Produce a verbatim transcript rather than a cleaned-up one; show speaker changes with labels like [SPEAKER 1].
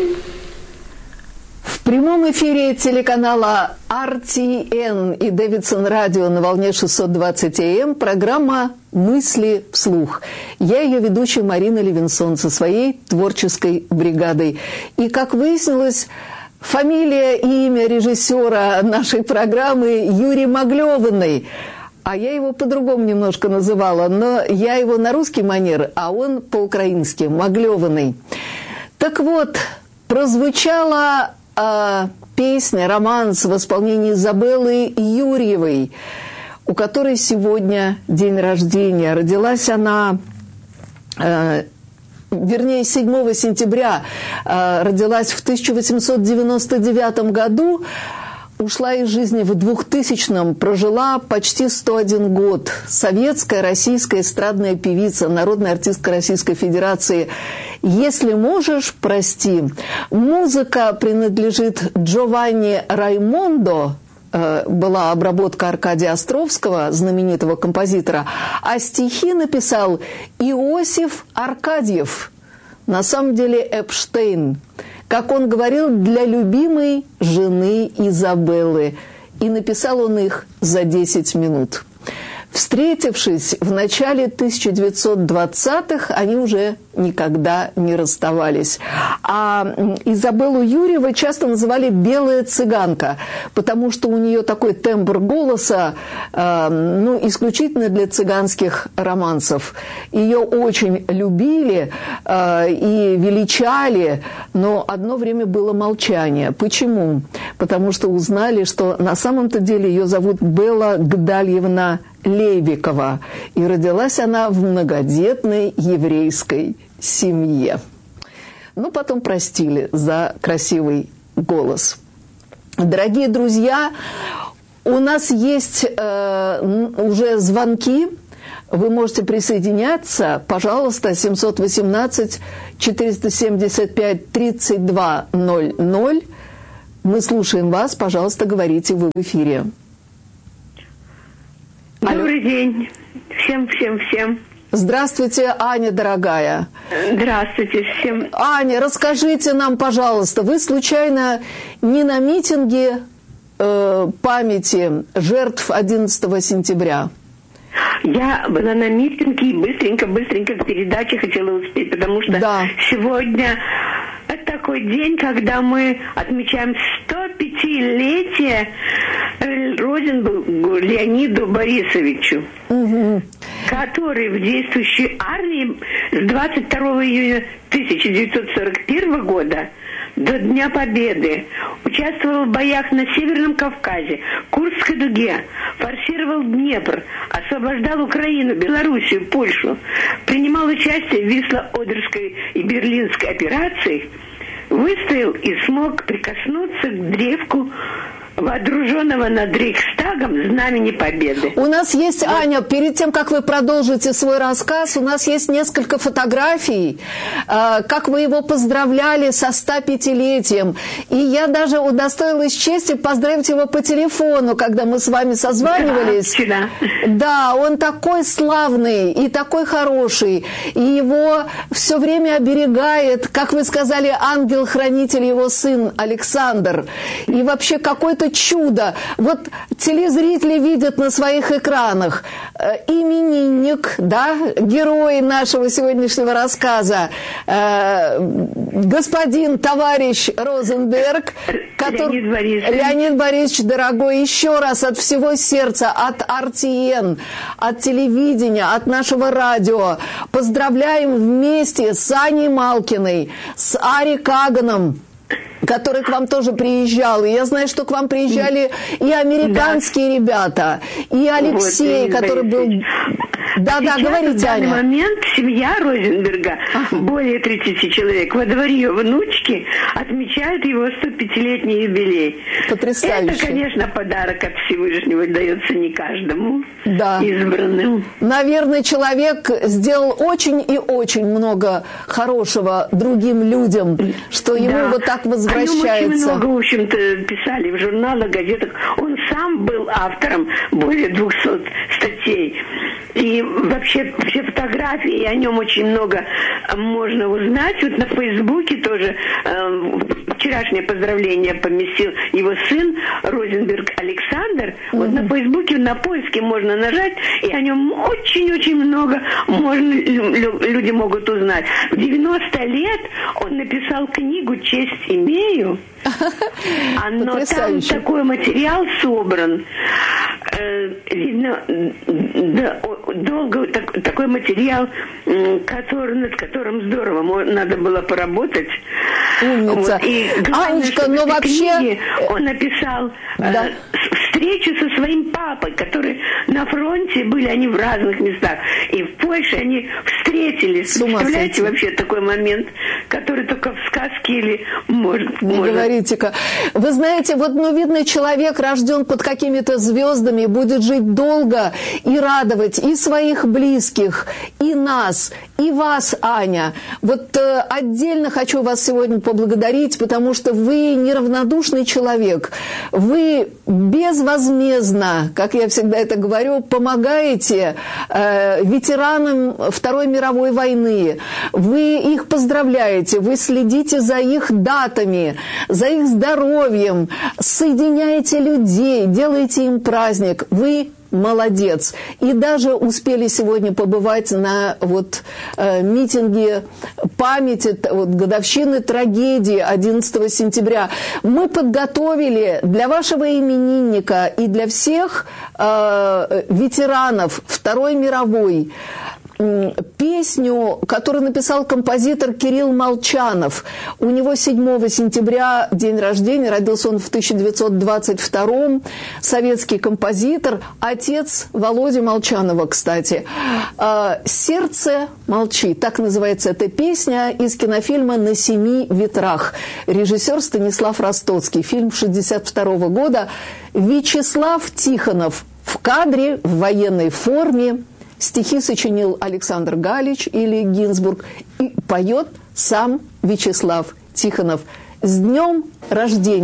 [SPEAKER 1] В прямом эфире телеканала ар ти эн и Дэвидсон Радио на волне шестьсот двадцать эй эм программа «Мысли вслух». Я ее ведущая Марина Левинсон со своей творческой бригадой. И, как выяснилось, фамилия и имя режиссера нашей программы Юрий Маглеванный. А я его по-другому немножко называла, но я его на русский манер, а он по-украински, Маглеванный. Так вот, прозвучала э, песня, романс в исполнении Изабеллы Юрьевой, у которой сегодня день рождения. Родилась она, э, вернее, седьмого сентября, э, родилась в тысяча восемьсот девяносто девятом году, ушла из жизни в двухтысячном, прожила почти сто один год. Советская, российская эстрадная певица, народная артистка Российской Федерации. «Если можешь, прости». Музыка принадлежит Джованни Раймондо, э, была обработка Аркадия Островского, знаменитого композитора, а стихи написал Иосиф Аркадьев, на самом деле Эпштейн. Как он говорил, для любимой жены Изабеллы. И написал он их за десять минут. Встретившись в начале тысяча девятьсот двадцатых, они уже никогда не расставались. А Изабеллу Юрьеву часто называли «белая цыганка», потому что у нее такой тембр голоса, э, ну, исключительно для цыганских романсов. Ее очень любили э, и величали, но одно время было молчание. Почему? Потому что узнали, что на самом-то деле ее зовут Белла Гдальевна Лейвикова, и родилась она в многодетной еврейской семье. Ну, потом простили за красивый голос. Дорогие друзья, у нас есть э, уже звонки. Вы можете присоединяться. Пожалуйста, семь один восемь четыреста семьдесят пять тридцать два ноль ноль. Мы слушаем вас. Пожалуйста, говорите, вы в эфире.
[SPEAKER 2] Добрый день. Всем, всем, всем.
[SPEAKER 1] Здравствуйте, Аня, дорогая.
[SPEAKER 2] Здравствуйте всем.
[SPEAKER 1] Аня, расскажите нам, пожалуйста, вы случайно не на митинге э, памяти жертв одиннадцатого сентября?
[SPEAKER 2] Я была на митинге и быстренько-быстренько к передаче хотела успеть, потому что да. Сегодня это такой день, когда мы отмечаем сто пятилетие Розенбергу Леониду Борисовичу, угу. который в действующей армии с двадцать второго июня тысяча девятьсот сорок первого года до Дня Победы участвовал в боях на Северном Кавказе, Курской дуге, форсировал Днепр, освобождал Украину, Белоруссию, Польшу, принимал участие в Висло-Одерской и Берлинской операции, выстоял и смог прикоснуться к древку водруженного над Рейхстагом знамени Победы.
[SPEAKER 1] У нас есть, вот. Аня, перед тем, как вы продолжите свой рассказ, у нас есть несколько фотографий, э, как вы его поздравляли со стопятилетием. И я даже удостоилась чести поздравить его по телефону, когда мы с вами созванивались.
[SPEAKER 2] Да,
[SPEAKER 1] да, он такой славный и такой хороший. И его все время оберегает, как вы сказали, ангел-хранитель, его сын Александр. И вообще какой-то чудо. Вот телезрители видят на своих экранах э, именинник, да, герой нашего сегодняшнего рассказа, э, господин, товарищ Розенберг, который...
[SPEAKER 2] Леонид Борисович.
[SPEAKER 1] Леонид Борисович, дорогой, еще раз от всего сердца, от ар ти эн, от телевидения, от нашего радио, поздравляем вместе с Аней Малкиной, с Ари Каганом, который к вам тоже приезжал. И я знаю, что к вам приезжали и американские да. ребята, и Алексей, вот, который был... Да-да, говорите, Аня.
[SPEAKER 2] В данный момент семья Розенберга, ага. более тридцати человек, во дворе ее внучки отмечают его стопятилетний юбилей.
[SPEAKER 1] Потрясающе.
[SPEAKER 2] Это, конечно, подарок от Всевышнего, дается не каждому
[SPEAKER 1] да.
[SPEAKER 2] избранным.
[SPEAKER 1] Наверное, человек сделал очень и очень много хорошего другим людям, что ему да. вот так возвращается.
[SPEAKER 2] О нем очень много, в общем-то, писали в журналах, газетах. Он сам был автором более двухсот статей. И вообще все фотографии, и о нем очень много можно узнать. Вот на Фейсбуке тоже э, вчерашнее поздравление поместил его сын Розенберг Александр. Mm-hmm. Вот на Фейсбуке на поиске можно нажать, и о нем очень-очень много можно, люди могут узнать. В девяносто лет он написал книгу «Честь имею». Но там такой материал собран. Видно, да, долго так, такой материал, который, над которым здорово надо было поработать.
[SPEAKER 1] Умница.
[SPEAKER 2] Вот. И главное,
[SPEAKER 1] Анечка, но вообще...
[SPEAKER 2] он написал
[SPEAKER 1] да.
[SPEAKER 2] э, встречу со своим папой, который на фронте были, они в разных местах. И в Польше они встретились. Представляете, вообще такой момент, который только в сказке или может...
[SPEAKER 1] Не
[SPEAKER 2] может...
[SPEAKER 1] говорите-ка. Вы знаете, вот, ну, видно, человек рожден под какими-то звездами, будет жить долго и радовать и своих близких, и нас, и вас, Аня. Вот э, отдельно хочу вас сегодня поблагодарить, потому что вы неравнодушный человек. Вы безвозмездно, как я всегда это говорю, помогаете э, ветеранам Второй мировой войны. Вы их поздравляете, вы следите за их датами, за их здоровьем, соединяете людей, делаете им праздник. Вы молодец. И даже успели сегодня побывать на вот, э, митинге памяти вот, годовщины трагедии одиннадцатого сентября. Мы подготовили для вашего именинника и для всех э, ветеранов Второй мировой песню, которую написал композитор Кирилл Молчанов. У него седьмого сентября день рождения, родился он в тысяча девятьсот двадцать втором, советский композитор, отец Володи Молчанова, кстати. «Сердце молчит», так называется эта песня из кинофильма «На семи ветрах». Режиссер Станислав Ростоцкий, фильм шестьдесят второго года. Вячеслав Тихонов в кадре, в военной форме. Стихи сочинил Александр Галич или Гинзбург. И поет сам Вячеслав Тихонов. С днем рождения!